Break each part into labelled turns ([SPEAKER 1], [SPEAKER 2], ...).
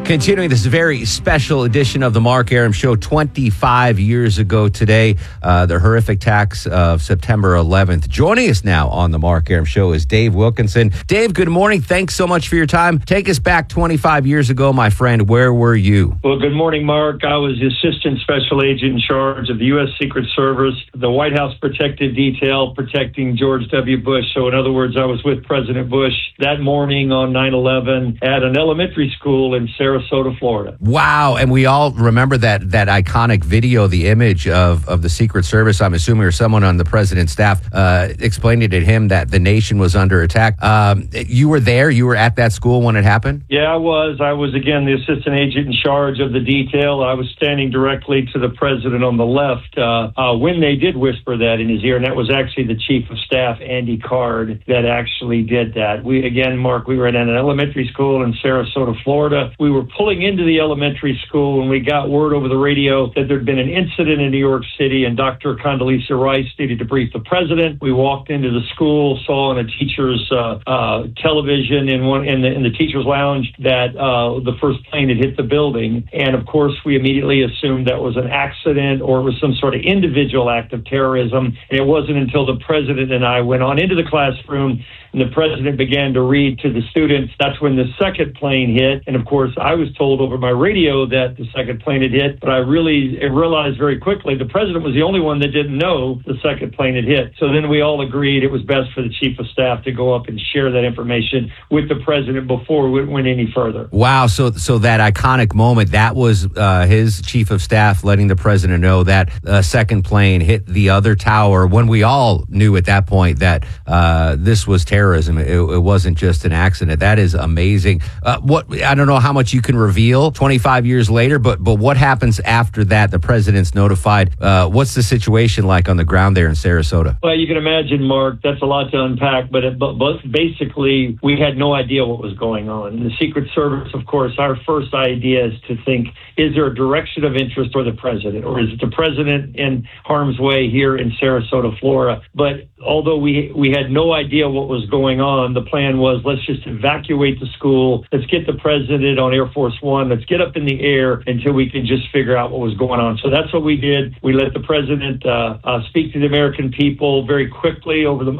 [SPEAKER 1] Continuing this very special edition of the Mark Arum Show, 25 years ago today, the horrific attacks of September 11th. Joining us now on the Mark Arum Show is Dave Wilkinson. Dave, good morning. Thanks so much for your time. Take us back 25 years ago, my friend. Where were you?
[SPEAKER 2] Well, good morning, Mark. I was the Assistant Special Agent in charge of the U.S. Secret Service, the White House Protective Detail protecting George W. Bush. So in other words, I was with President Bush that morning on 9/11 at an elementary school in Sarasota, Florida.
[SPEAKER 1] Wow. And we all remember that iconic video, the image of the Secret Service, I'm assuming, or someone on the president's staff explaining to him that the nation was under attack. You were there? You were at that school when it happened?
[SPEAKER 2] Yeah, I was. I was, again, the assistant agent in charge of the detail. I was standing directly to the president on the left when they did whisper that in his ear, and that was actually the chief of staff, Andy Card, that actually did that. Mark, we were at an elementary school in Sarasota, Florida. We were pulling into the elementary school when we got word over the radio that there'd been an incident in New York City and Dr. Condoleezza Rice needed to brief the president. We walked into the school, saw on a teacher's television in the teacher's lounge that the first plane had hit the building. And of course, we immediately assumed that was an accident or it was some sort of individual act of terrorism. And it wasn't until the president and I went on into the classroom and the president began to read to the students. That's when the second plane hit. And of course, I was told over my radio that the second plane had hit, but I realized very quickly the president was the only one that didn't know the second plane had hit. So then we all agreed it was best for the chief of staff to go up and share that information with the president before we went any further.
[SPEAKER 1] Wow. So that iconic moment, that was his chief of staff letting the president know that second plane hit the other tower when we all knew at that point that this was terrorism. It wasn't just an accident. That is amazing. I don't know how much you can reveal 25 years later, but what happens after that? The president's notified. What's the situation like on the ground there in Sarasota?
[SPEAKER 2] Well, you can imagine, Mark, that's a lot to unpack, but basically we had no idea what was going on. In the Secret Service, of course, our first idea is to think, is there a direction of interest for the president, or is it the president in harm's way here in Sarasota, Florida? But although we had no idea what was going on, the plan was, let's just evacuate the school. Let's get the president on Air Force One. Let's get up in the air until we can just figure out what was going on. So that's what we did. We let the president speak to the American people very quickly through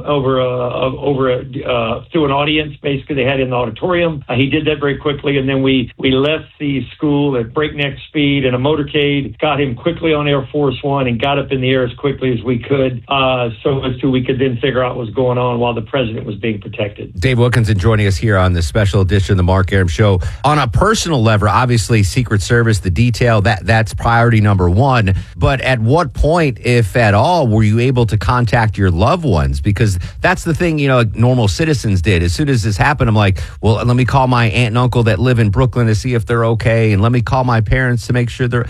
[SPEAKER 2] an audience. Basically, they had in the auditorium. He did that very quickly, and then we left the school at breakneck speed in a motorcade, got him quickly on Air Force One, and got up in the air as quickly as we could, so as to we could then figure out what was going on while the president was being protected.
[SPEAKER 1] Dave Wilkinson joining us here on this special edition of the Mark Arum Show. On a personal level, obviously, Secret Service, the detail, that's priority number one. But at what point, if at all, were you able to contact your loved ones? Because that's the thing, like normal citizens did. As soon as this happened, I'm like, well, let me call my aunt and uncle that live in Brooklyn to see if they're okay. And let me call my parents to make sure they're...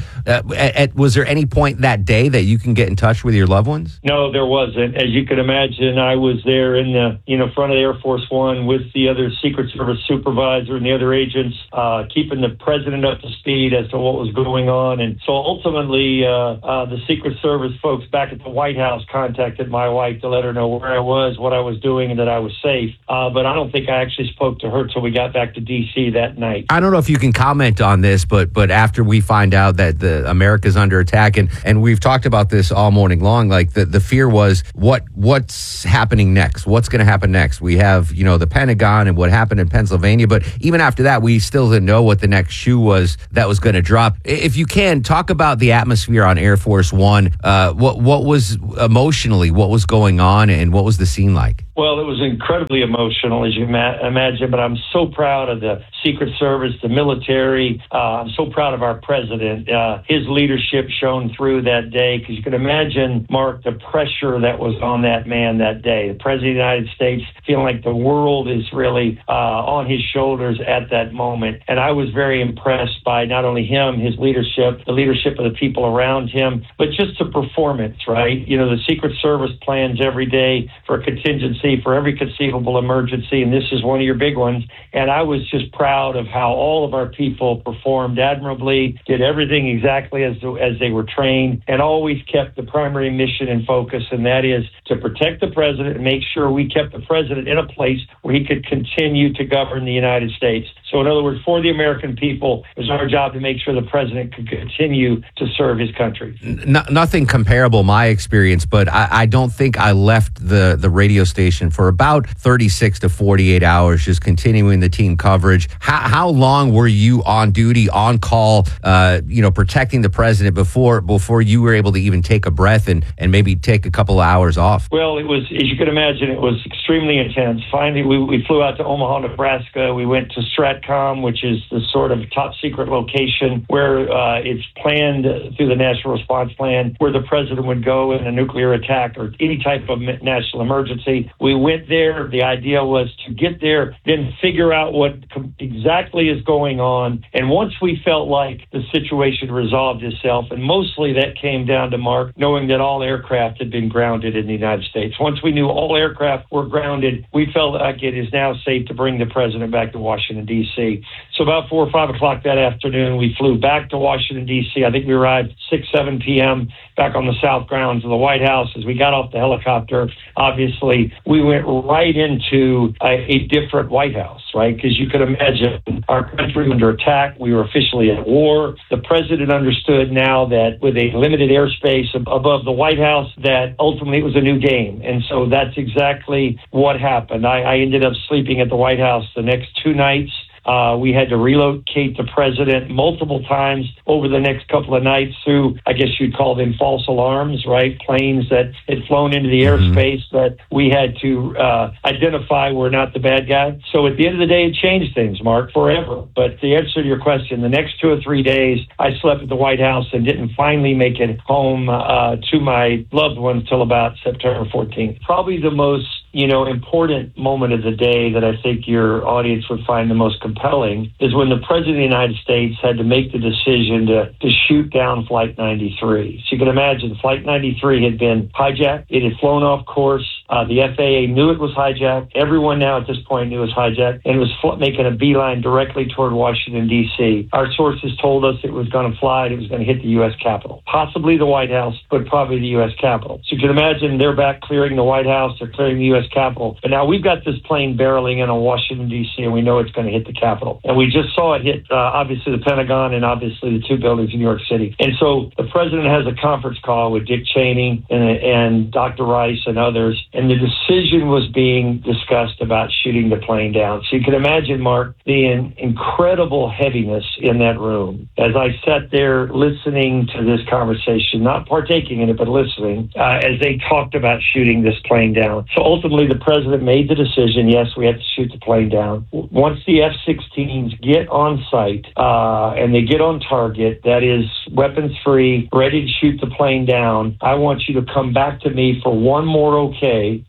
[SPEAKER 1] was there any point that day that you can get in touch with your loved ones?
[SPEAKER 2] No, there wasn't. As you can imagine, I was there in the front of the Air Force One with the other Secret Service supervisor and the other agents, keeping the president up to speed as to what was going on. And so ultimately, the Secret Service folks back at the White House contacted my wife to let her know where I was, what I was doing, and that I was safe. But I don't think I actually spoke to her till we got back to D.C. that night.
[SPEAKER 1] I don't know if you can comment on this, but after we find out that America's under attack, and we've talked about this all morning long, like the fear was what's happening next? What's going to happen next? We have, the Pentagon and what happened in Pennsylvania, but even after that, we still didn't know what the next shoe was that was going to drop. If you can, talk about the atmosphere on Air Force One. What was emotionally, what was going on, and what was the scene like?
[SPEAKER 2] Well, it was incredibly emotional, as you imagine, but I'm so proud of the Secret Service, the military. I'm so proud of our president. His leadership shone through that day, because you can imagine, Mark, the pressure that was on that man that day. The President of the United States feeling like the world is really on his shoulders at that moment. And I was very impressed by not only him, his leadership, the leadership of the people around him, but just the performance, right? The Secret Service plans every day for a contingency, for every conceivable emergency, and this is one of your big ones. And I was just proud of how all of our people performed admirably, did everything exactly as they were trained, and always kept the primary mission in focus, and that is to protect the president and make sure we kept the president in a place where he could continue to govern the United States. So in other words, for the American people, it was our job to make sure the president could continue to serve his country.
[SPEAKER 1] Nothing comparable, my experience, but I don't think I left the radio station for about 36 to 48 hours, just continuing the team coverage. How long were you on duty, on call, protecting the president before you were able to even take a breath and maybe take a couple of hours off?
[SPEAKER 2] Well, it was, as you can imagine, it was extremely intense. Finally, we flew out to Omaha, Nebraska. We went to Stratcom, which is the sort of top secret location where it's planned through the National Response Plan, where the president would go in a nuclear attack or any type of national emergency. We went there. The idea was to get there, then figure out what exactly is going on. And once we felt like the situation resolved itself, and mostly that came down to, Mark, knowing that all aircraft had been grounded in the United States. Once we knew all aircraft were grounded, we felt like it is now safe to bring the president back to Washington, D.C. So about 4 or 5 o'clock that afternoon, we flew back to Washington, D.C. I think we arrived 6, 7 p.m. back on the south grounds of the White House. As we got off the helicopter, obviously, we went right into a different White House, right? Because you could imagine our country under attack. We were officially at war. The president understood now that with a limited airspace above the White House, that ultimately it was a new game. And so that's exactly what happened. I ended up sleeping at the White House the next 2 nights. We had to relocate the president multiple times over the next couple of nights through, I guess you'd call them false alarms, right? Planes that had flown into the airspace that we had to identify were not the bad guy. So at the end of the day, it changed things, Mark, forever. But the answer to your question, the next 2 or 3 days, I slept at the White House and didn't finally make it home to my loved ones till about September 14th. Probably the most important moment of the day that I think your audience would find the most compelling is when the President of the United States had to make the decision to shoot down Flight 93. So you can imagine Flight 93 had been hijacked. It had flown off course. The FAA knew it was hijacked. Everyone now at this point knew it was hijacked, and it was making a beeline directly toward Washington, D.C. Our sources told us it was going to fly and it was going to hit the U.S. Capitol. Possibly the White House, but probably the U.S. Capitol. So you can imagine they're back clearing the White House, they're clearing the U.S. Capitol. But now we've got this plane barreling in on Washington, D.C., and we know it's going to hit the Capitol. And we just saw it hit, obviously, the Pentagon and obviously the 2 buildings in New York City. And so the president has a conference call with Dick Cheney and Dr. Rice and others, and the decision was being discussed about shooting the plane down. So you can imagine, Mark, the incredible heaviness in that room. As I sat there listening to this conversation, not partaking in it, but listening, as they talked about shooting this plane down. So ultimately, the president made the decision, yes, we have to shoot the plane down. Once the F-16s get on site and they get on target, that is weapons-free, ready to shoot the plane down, I want you to come back to me for one more okay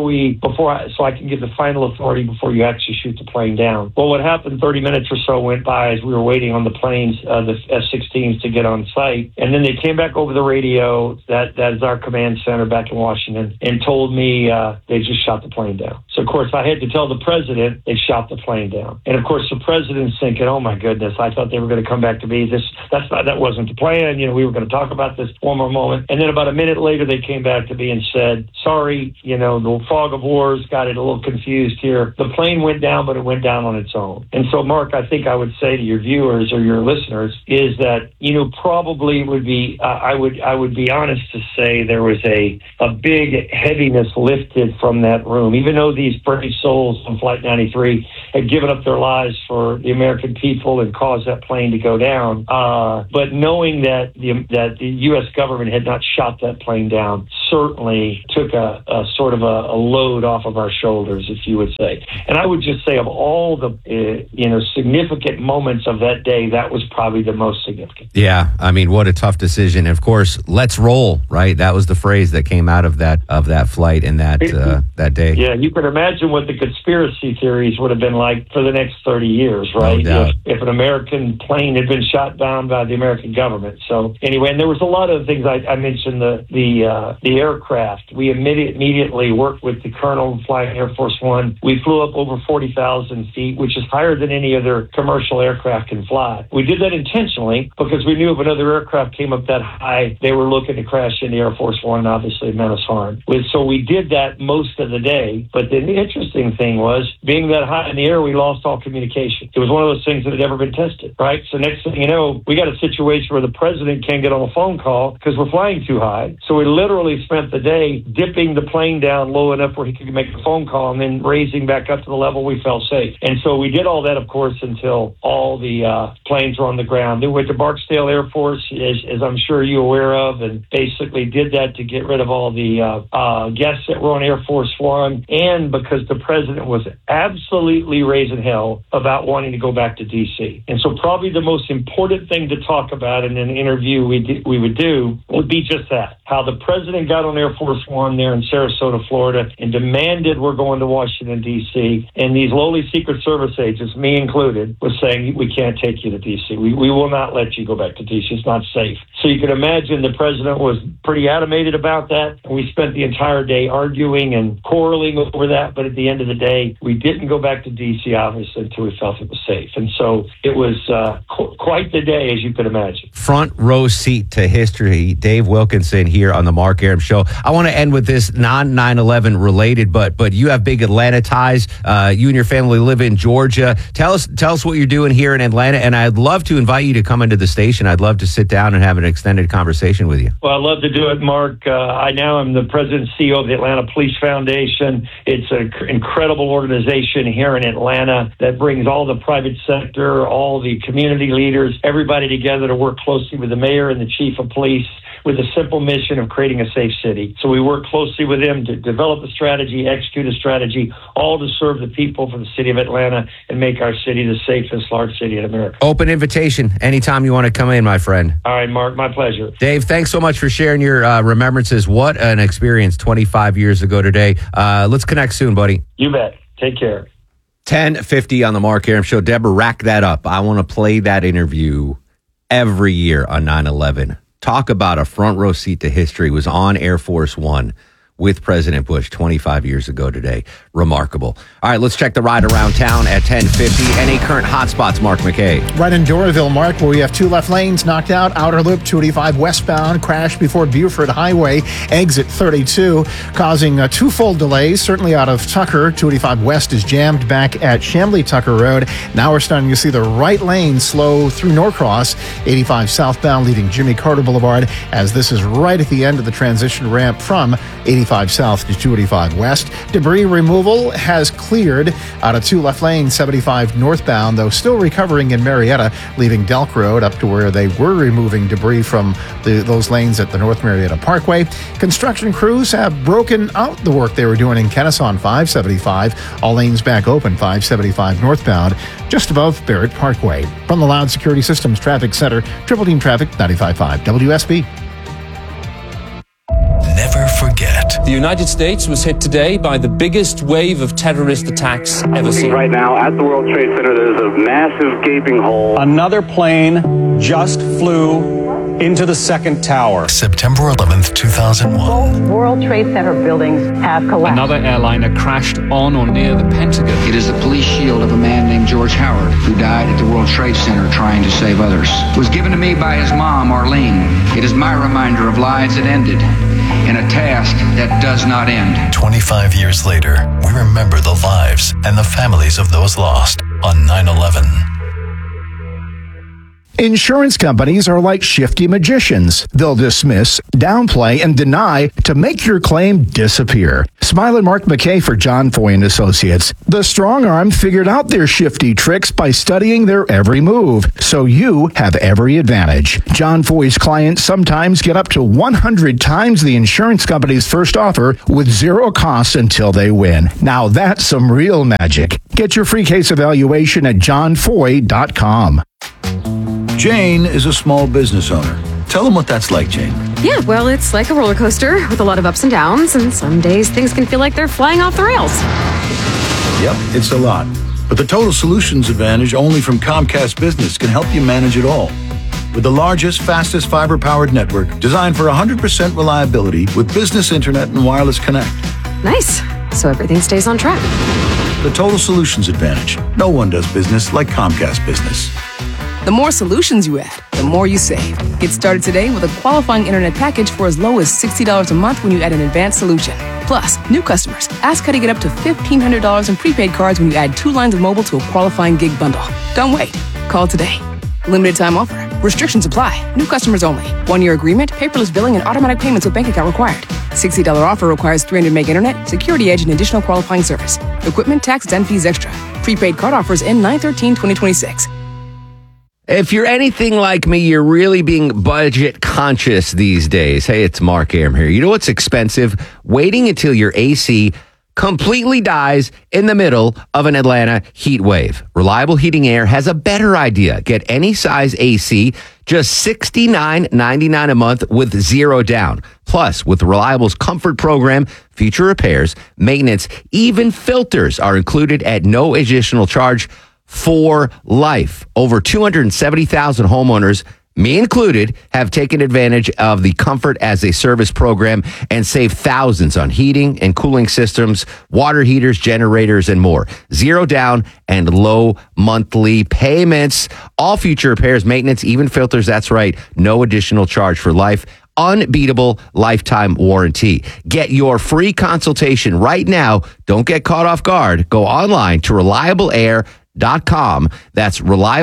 [SPEAKER 2] so I can give the final authority before you actually shoot the plane down. Well, what happened, 30 minutes or so went by as we were waiting on the planes, the F-16s to get on site. And then they came back over the radio, that is our command center back in Washington, and told me they just shot the plane down. So, of course, I had to tell the president they shot the plane down. And, of course, the president's thinking, oh, my goodness, I thought they were going to come back to me. That wasn't the plan. We were going to talk about this one more moment. And then about a minute later, they came back to me and said, sorry, the fog of wars got it a little confused here. The plane went down, but it went down on its own. And so, Mark, I think I would say to your viewers or your listeners is that, probably would be, I would be honest to say there was a big heaviness lifted from that room, even though these brave souls on Flight 93 had given up their lives for the American people and caused that plane to go down. But knowing that the U.S. government had not shot that plane down certainly took a sort of a load off of our shoulders, if you would say. And I would just say of all the significant moments of that day, that was probably the most significant.
[SPEAKER 1] Yeah, I mean, what a tough decision. Of course, let's roll, right? That was the phrase that came out of that flight and that day.
[SPEAKER 2] Yeah, you can imagine what the conspiracy theories would have been like for the next 30 years, right?
[SPEAKER 1] No doubt.
[SPEAKER 2] If an American plane had been shot down by the American government. So anyway, and there was a lot of things I mentioned, the aircraft. We immediately worked with the colonel flying Air Force One. We flew up over 40,000 feet, which is higher than any other commercial aircraft can fly. We did that intentionally because we knew if another aircraft came up that high, they were looking to crash into Air Force One and obviously meant us harm. So we did that most of the day. But then the interesting thing was, being that high in the there, we lost all communication. It was one of those things that had never been tested, right? So next thing you know, we got a situation where the president can't get on a phone call because we're flying too high. So we literally spent the day dipping the plane down low enough where he could make a phone call and then raising back up to the level we felt safe. And so we did all that, of course, until all the planes were on the ground. Then we went to Barksdale Air Force, as I'm sure you're aware of, and basically did that to get rid of all the guests that were on Air Force One, and because the president was absolutely raising hell about wanting to go back to D.C. And so probably the most important thing to talk about in an interview we would do would be just that, how the president got on Air Force One there in Sarasota, Florida, and demanded we're going to Washington, D.C., and these lowly Secret Service agents, me included, was saying, we can't take you to D.C. We will not let you go back to D.C. It's not safe. So you can imagine the president was pretty animated about that. And we spent the entire day arguing and quarreling over that. But at the end of the day, we didn't go back to D.C., obviously, until we felt it was safe. And so it was quite the day, as you can imagine.
[SPEAKER 1] Front row seat to history. Dave Wilkinson here on the Mark Arum Show. I want to end with this non-9/11 related, but you have big Atlanta ties. You and your family live in Georgia. Tell us what you're doing here in Atlanta, and I'd love to invite you to come into the station. I'd love to sit down and have an extended conversation with you.
[SPEAKER 2] Well, I'd love to do it, Mark. I now am the president and CEO of the Atlanta Police Foundation. It's an incredible organization here in Atlanta that brings all the private sector, all the community leaders, everybody together to work closely with the mayor and the chief of police with a simple mission of creating a safe city. So we work closely with them to develop a strategy, execute a strategy, all to serve the people for the city of Atlanta and make our city the safest large city in America.
[SPEAKER 1] Open invitation anytime you want to come in, my friend.
[SPEAKER 2] All right, Mark, my pleasure.
[SPEAKER 1] Dave, thanks so much for sharing your remembrances. What an experience 25 years ago today. Let's connect soon, buddy.
[SPEAKER 2] You bet. Take care.
[SPEAKER 1] 10:50 on the Mark Arum Show. Deborah, rack that up. I want to play that interview every year on 9/11. Talk about a front row seat to history. Was on Air Force One with President Bush 25 years ago today. Remarkable. All right, let's check the ride around town at 10:50. Any current hotspots, Mark McKay?
[SPEAKER 3] Right in Doraville, Mark, where we have two left lanes knocked out. Outer Loop 285 westbound crashed before Buford Highway, exit 32, causing twofold delays. Certainly out of Tucker, 285 west is jammed back at Chamblee Tucker Road. Now we're starting to see the right lane slow through Norcross, 85 southbound leaving Jimmy Carter Boulevard, as this is right at the end of the transition ramp from 85 south to 285 west. Debris removal has cleared out of two left lanes, 75 northbound, though still recovering in Marietta, leaving Delk Road up to where they were removing debris from those lanes at the North Marietta Parkway. Construction crews have broken out the work they were doing in Kennesaw on 575. All lanes back open, 575 northbound, just above Barrett Parkway. From the Loud Security Systems Traffic Center, Triple Team Traffic 95.5 WSB.
[SPEAKER 4] Never forget.
[SPEAKER 5] The United States was hit today by the biggest wave of terrorist attacks ever seen.
[SPEAKER 6] Right now at the World Trade Center, there's a massive gaping hole.
[SPEAKER 7] Another plane just flew into the second tower.
[SPEAKER 4] September 11th, 2001.
[SPEAKER 8] Both World Trade Center buildings have collapsed.
[SPEAKER 5] Another airliner crashed on or near the Pentagon.
[SPEAKER 9] It is the police shield of a man named George Howard, who died at the World Trade Center trying to save others. It was given to me by his mom, Arlene. It is my reminder of lives that ended in a task that does not end.
[SPEAKER 4] 25 years later, we remember the lives and the families of those lost on 9/11.
[SPEAKER 3] Insurance companies are like shifty magicians. They'll dismiss, downplay, and deny to make your claim disappear. Smile and Mark McKay for John Foy & Associates. The strong arm figured out their shifty tricks by studying their every move, so you have every advantage. John Foy's clients sometimes get up to 100 times the insurance company's first offer with zero costs until they win. Now that's some real magic. Get your free case evaluation at johnfoy.com.
[SPEAKER 10] Jane is a small business owner. Tell them what that's like, Jane.
[SPEAKER 11] Yeah, well, it's like a roller coaster with a lot of ups and downs, and some days things can feel like they're flying off the rails.
[SPEAKER 10] Yep, it's a lot. But the Total Solutions Advantage only from Comcast Business can help you manage it all. With the largest, fastest fiber-powered network designed for 100% reliability with business internet and wireless connect.
[SPEAKER 11] Nice. So everything stays on track.
[SPEAKER 10] The Total Solutions Advantage. No one does business like Comcast Business.
[SPEAKER 12] The more solutions you add, the more you save. Get started today with a qualifying internet package for as low as $60 a month when you add an advanced solution. Plus, new customers, ask how to get up to $1,500 in prepaid cards when you add 2 lines of mobile to a qualifying gig bundle. Don't wait. Call today. Limited time offer. Restrictions apply. New customers only. 1-year agreement, paperless billing, and automatic payments with bank account required. $60 offer requires 300 meg internet, security edge, and additional qualifying service. Equipment, taxes, and fees extra. Prepaid card offers end 9/13/2026.
[SPEAKER 1] If you're anything like me, you're really being budget conscious these days. Hey, it's Mark Arum here. You know what's expensive? Waiting until your AC completely dies in the middle of an Atlanta heat wave. Reliable Heating Air has a better idea. Get any size AC, just $69.99 a month with 0 down. Plus, with Reliable's Comfort Program, future repairs, maintenance, even filters are included at no additional charge for life. Over 270,000 homeowners, me included, have taken advantage of the Comfort as a Service program and saved thousands on heating and cooling systems, water heaters, generators, and more. 0 down and low monthly payments. All future repairs, maintenance, even filters, that's right, no additional charge for life. Unbeatable lifetime warranty. Get your free consultation right now. Don't get caught off guard. Go online to reliableair.com. That's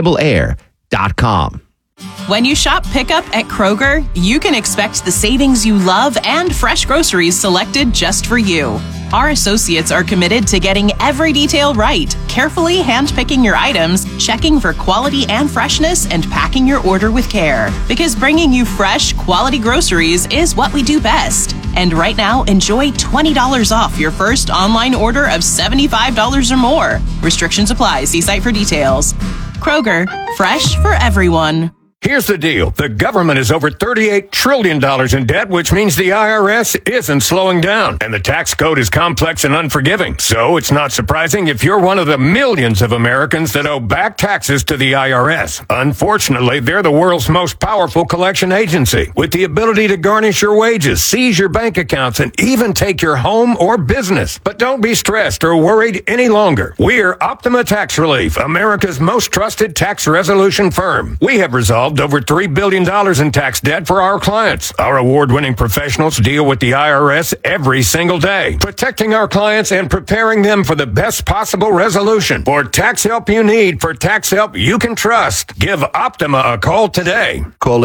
[SPEAKER 1] reliableair.com.
[SPEAKER 13] When you shop pickup at Kroger, you can expect the savings you love and fresh groceries selected just for you. Our associates are committed to getting every detail right, carefully handpicking your items, checking for quality and freshness, and packing your order with care. Because bringing you fresh, quality groceries is what we do best. And right now, enjoy $20 off your first online order of $75 or more. Restrictions apply. See site for details. Kroger, fresh for everyone.
[SPEAKER 14] Here's the deal. The government is over $38 trillion in debt, which means the IRS isn't slowing down. And the tax code is complex and unforgiving. So it's not surprising if you're one of the millions of Americans that owe back taxes to the IRS. Unfortunately, they're the world's most powerful collection agency, with the ability to garnish your wages, seize your bank accounts, and even take your home or business. But don't be stressed or worried any longer. We're Optima Tax Relief, America's most trusted tax resolution firm. We have resolved over $3 billion in tax debt for our clients. Our award-winning professionals deal with the IRS every single day, protecting our clients and preparing them for the best possible resolution. For tax help you need, for tax help you can trust, give Optima a call today.
[SPEAKER 15] Call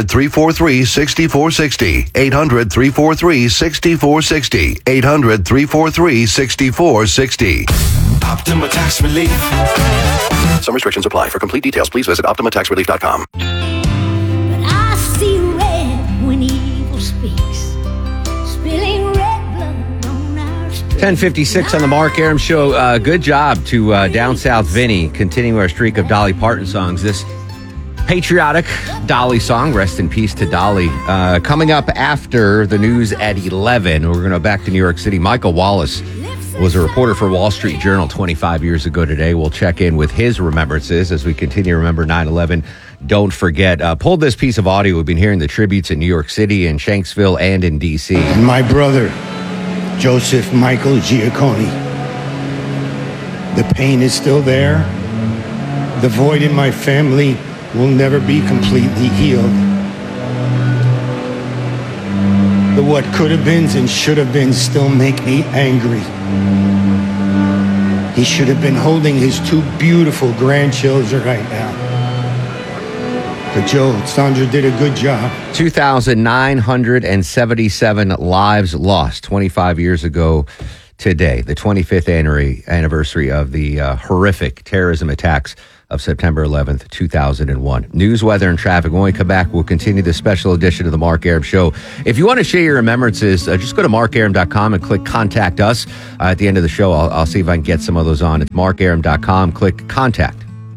[SPEAKER 15] 800-343-6460. 800-343-6460. 800-343-6460.
[SPEAKER 16] Optima Tax Relief.
[SPEAKER 15] Some restrictions apply. For complete details, please visit OptimaTaxRelief.com.
[SPEAKER 17] But I see red when evil speaks, spilling red blood on our streets.
[SPEAKER 1] 10:56 on the Mark Arum Show. Good job to Down South Vinny, continuing our streak of Dolly Parton songs. This patriotic Dolly song, rest in peace to Dolly. Coming up after the news at 11, we're going to go back to New York City. Michael Wallace was a reporter for Wall Street Journal 25 years ago today. We'll check in with his remembrances as we continue to remember 9/11. Don't forget, pulled this piece of audio. We've been hearing the tributes in New York City, in Shanksville, and in D.C.
[SPEAKER 18] And my brother, Joseph Michael Giacconi. The pain is still there. The void in my family will never be completely healed. The what could have beens and should have beens still make me angry. He should have been holding his 2 beautiful grandchildren right now. But Joe, Sandra did a good job.
[SPEAKER 1] 2,977 lives lost 25 years ago today, the 25th anniversary of the horrific terrorism attacks of September 11th, 2001. News, weather, and traffic. When we come back, we'll continue the special edition of the Mark Arum Show. If you want to share your remembrances, just go to markarum.com and click Contact Us. At the end of the show, I'll see if I can get some of those on. It's markarum.com. Click Contact.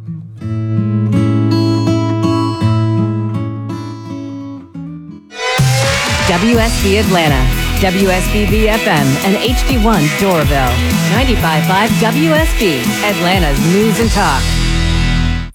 [SPEAKER 19] WSB Atlanta, WSBB FM, and HD1 Doraville. 95.5 WSB, Atlanta's News and Talk.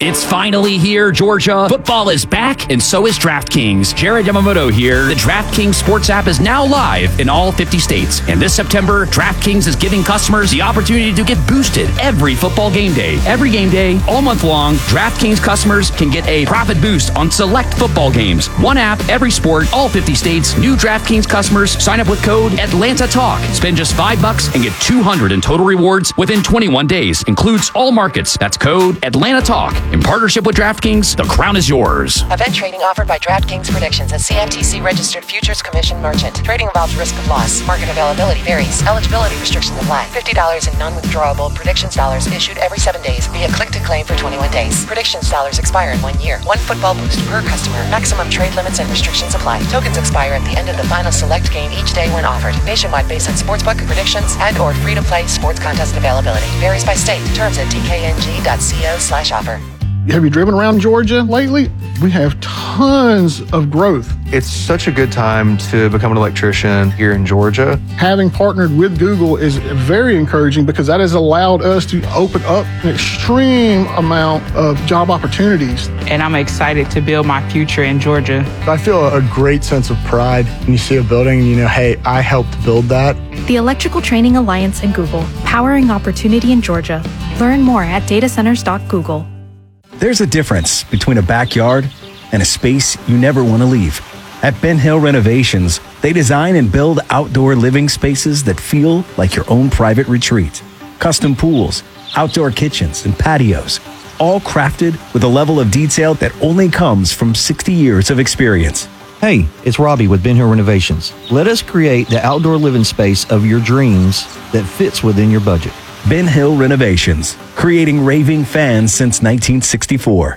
[SPEAKER 20] It's finally here, Georgia. Football is back, and so is DraftKings. Jared Yamamoto here. The DraftKings Sports app is now live in all 50 states. And this September, DraftKings is giving customers the opportunity to get boosted every football game day. Every game day, all month long, DraftKings customers can get a profit boost on select football games. One app, every sport, all 50 states. New DraftKings customers sign up with code AtlantaTalk. Spend just $5 and get $200 in total rewards within 21 days. Includes all markets. That's code AtlantaTalk. In partnership with DraftKings, the crown is yours.
[SPEAKER 21] Event trading offered by DraftKings Predictions, a CFTC registered futures commission merchant. Trading involves risk of loss. Market availability varies. Eligibility restrictions apply. $50 in non-withdrawable predictions dollars issued every 7 days via click to claim for 21 days. Predictions dollars expire in 1 year. One football boost per customer. Maximum trade limits and restrictions apply. Tokens expire at the end of the final select game each day when offered. Nationwide based on sportsbook predictions and or free-to-play sports contest availability. Varies by state. Terms at dkng.co/offer.
[SPEAKER 3] Have you driven around Georgia lately? We have tons of growth.
[SPEAKER 22] It's such a good time to become an electrician here in Georgia.
[SPEAKER 3] Having partnered with Google is very encouraging because that has allowed us to open up an extreme amount of job opportunities.
[SPEAKER 23] And I'm excited to build my future in Georgia.
[SPEAKER 24] I feel a great sense of pride when you see a building and you know, hey, I helped build that.
[SPEAKER 25] The Electrical Training Alliance and Google, powering opportunity in Georgia. Learn more at datacenters.google.
[SPEAKER 26] There's a difference between a backyard and a space you never want to leave. At Ben Hill Renovations, they design and build outdoor living spaces that feel like your own private retreat. Custom pools, outdoor kitchens, and patios, all crafted with a level of detail that only comes from 60 years of experience.
[SPEAKER 27] Hey, it's Robbie with Ben Hill Renovations. Let us create the outdoor living space of your dreams that fits within your budget.
[SPEAKER 26] Ben Hill Renovations, creating raving fans since 1964.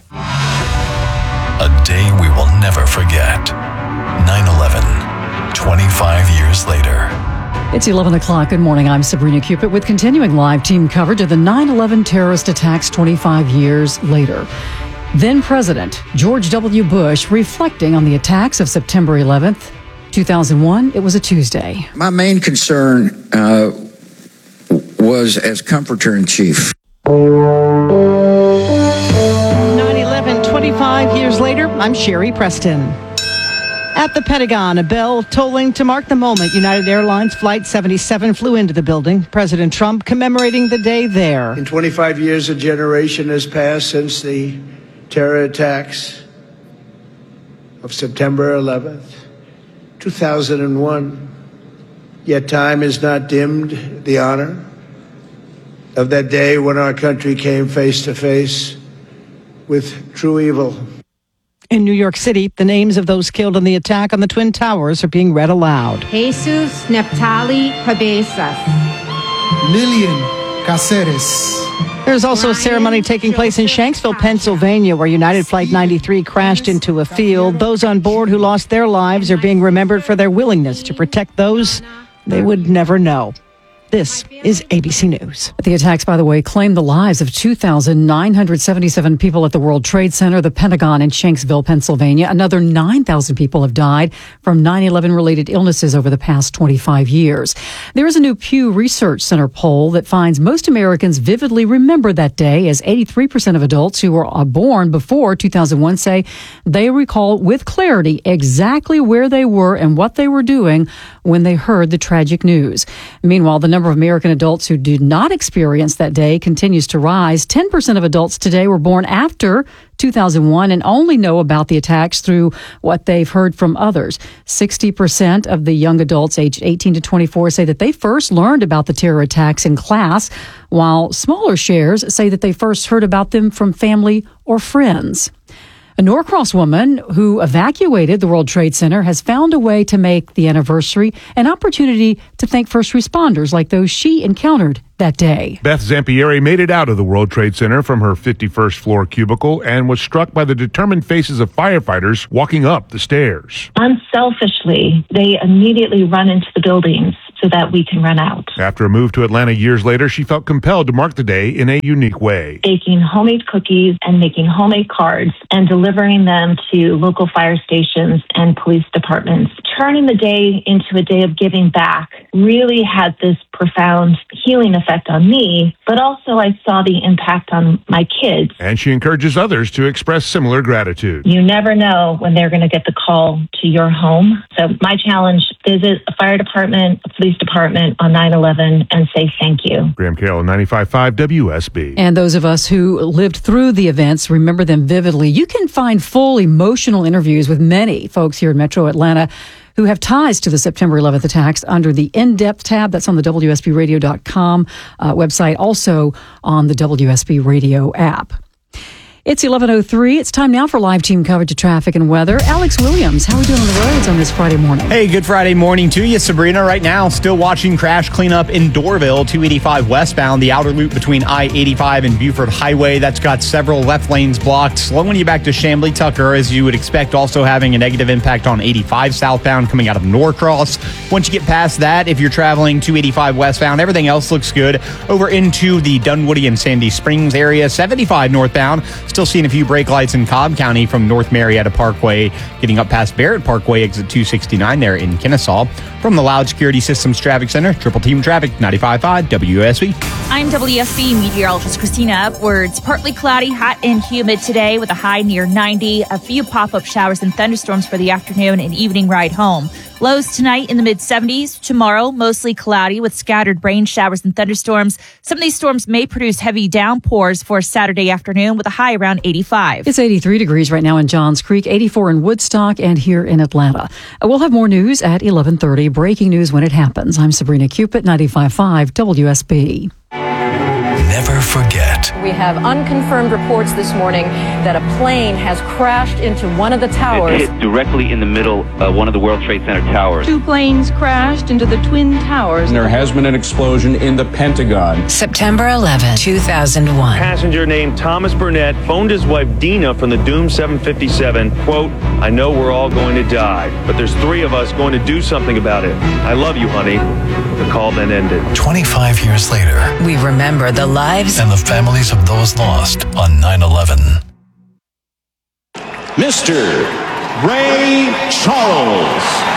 [SPEAKER 4] A day we will never forget. 9/11, 25 years later.
[SPEAKER 28] It's 11 o'clock. Good morning. I'm Sabrina Cupid with continuing live team coverage of the 9/11 terrorist attacks 25 years later. Then President George W. Bush reflecting on the attacks of September 11th, 2001. It was a Tuesday.
[SPEAKER 29] My main concern was as comforter-in-chief.
[SPEAKER 30] 9/11, 25 years later, I'm Sherry Preston. At the Pentagon, a bell tolling to mark the moment United Airlines Flight 77 flew into the building. President Trump commemorating the day there.
[SPEAKER 31] In 25 years, a generation has passed since the terror attacks of September 11th, 2001. Yet time has not dimmed the honor of that day when our country came face to face with true evil.
[SPEAKER 30] In New York City, the names of those killed in the attack on the Twin Towers are being read aloud.
[SPEAKER 32] Jesus Neptali Cabezas.
[SPEAKER 33] Lillian Caceres.
[SPEAKER 30] There's also a ceremony taking place in Shanksville, Pennsylvania, where United Flight 93 crashed into a field. Those on board who lost their lives are being remembered for their willingness to protect those they would never know. This is ABC News.
[SPEAKER 28] The attacks, by the way, claimed the lives of 2,977 people at the World Trade Center, the Pentagon, in Shanksville, Pennsylvania. Another 9,000 people have died from 9/11-related illnesses over the past 25 years. There is a new Pew Research Center poll that finds most Americans vividly remember that day, as 83% of adults who were born before 2001 say they recall with clarity exactly where they were and what they were doing when they heard the tragic news. Meanwhile, the number of American adults who did not experience that day continues to rise. 10% of adults today were born after 2001 and only know about the attacks through what they've heard from others. 60% of the young adults aged 18 to 24 say that they first learned about the terror attacks in class, while smaller shares say that they first heard about them from family or friends. A Norcross woman who evacuated the World Trade Center has found a way to make the anniversary an opportunity to thank first responders like those she encountered that day.
[SPEAKER 34] Beth Zampieri made it out of the World Trade Center from her 51st floor cubicle and was struck by the determined faces of firefighters walking up the stairs.
[SPEAKER 35] Unselfishly, they immediately run into the buildings
[SPEAKER 2] so that we can run out.
[SPEAKER 34] After a move to Atlanta years later, she felt compelled to mark the day in a unique way.
[SPEAKER 2] Baking homemade cookies and making homemade cards and delivering them to local fire stations and police departments. Turning the day into a day of giving back really had this profound healing effect on me, but also I saw the impact on my kids.
[SPEAKER 34] And she encourages others to express similar gratitude.
[SPEAKER 2] You never know when they're going to get the call to your home. So my challenge, visit a fire department, a police department on 9/11 and say thank you.
[SPEAKER 34] Graham Carroll, 95.5 WSB.
[SPEAKER 28] And those of us who lived through the events remember them vividly. You can find full emotional interviews with many folks here in Metro Atlanta who have ties to the September 11th attacks under the In-Depth tab. That's on the WSBRadio.com website, also on the WSB Radio app. It's 11:03. It's time now for live team coverage of traffic and weather. Alex Williams, how are we doing on the roads on this Friday morning?
[SPEAKER 5] Hey, good Friday morning to you, Sabrina. Right now, still watching crash cleanup in Doraville, 285 westbound, the outer loop between I-85 and Buford Highway. That's got several left lanes blocked, slowing you back to Chamblee-Tucker, as you would expect, also having a negative impact on 85 southbound coming out of Norcross. Once you get past that, if you're traveling 285 westbound, everything else looks good. Over into the Dunwoody and Sandy Springs area, 75 northbound, still seeing a few brake lights in Cobb County from North Marietta Parkway, getting up past Barrett Parkway, exit 269 there in Kennesaw. From the Loud Security Systems Traffic Center, Triple Team Traffic, 95.5 WSB.
[SPEAKER 6] I'm WSB meteorologist Christina Upwards. Partly cloudy, hot and humid today with a high near 90. A few pop-up showers and thunderstorms for the afternoon and evening ride home. Lows tonight in the mid-70s. Tomorrow, mostly cloudy with scattered rain showers and thunderstorms. Some of these storms may produce heavy downpours for Saturday afternoon with a high around 85.
[SPEAKER 28] It's 83 degrees right now in Johns Creek, 84 in Woodstock, and here in Atlanta. We'll have more news at 11:30. Breaking news when it happens. I'm Sabrina Cupid, 95.5 WSB.
[SPEAKER 4] Never forget.
[SPEAKER 7] We have unconfirmed reports this morning that a plane has crashed into one of the towers.
[SPEAKER 8] It hit directly in the middle of one of the World Trade Center towers.
[SPEAKER 7] 2 planes crashed into the Twin Towers.
[SPEAKER 9] There has been an explosion in the Pentagon.
[SPEAKER 19] September 11, 2001.
[SPEAKER 10] Passenger named Thomas Burnett phoned his wife Dina from the Doom 757, quote, "I know we're all going to die, but there's 3 of us going to do something about it. I love you, honey." The call then ended.
[SPEAKER 4] 25 years later,
[SPEAKER 19] We remember the lives
[SPEAKER 4] and the families of those lost on 9/11.
[SPEAKER 11] Mr. Ray Charles.